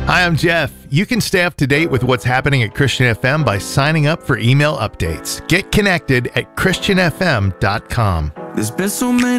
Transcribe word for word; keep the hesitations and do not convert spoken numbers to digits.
Hi, I'm Jeff. You can stay up to date with what's happening at Christian F M by signing up for email updates. Get connected at christian f m dot com. There's been so many